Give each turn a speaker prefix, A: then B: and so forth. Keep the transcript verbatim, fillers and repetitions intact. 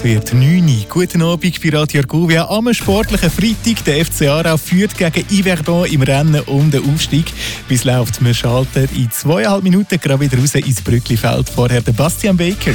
A: wird neun Uhr. Guten Abend bei Radio Argovia. Am sportlichen Freitag. Der F C Aarau führt gegen Yverdon im Rennen um den Aufstieg. Bis läuft, wir schalten in zweieinhalb Minuten gerade wieder raus ins Brücklifeld. Vorher der Bastian Baker.